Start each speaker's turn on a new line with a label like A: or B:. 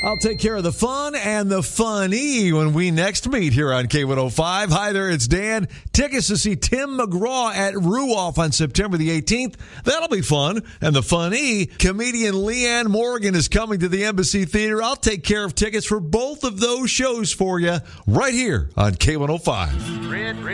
A: I'll take care of the fun and the funny when we next meet here on K105. Hi there, it's Dan. Tickets to see Tim McGraw at Ruoff on September the 18th. That'll be fun. And the funny, comedian Leanne Morgan is coming to the Embassy Theater. I'll take care of tickets for both of those shows for you right here on K105.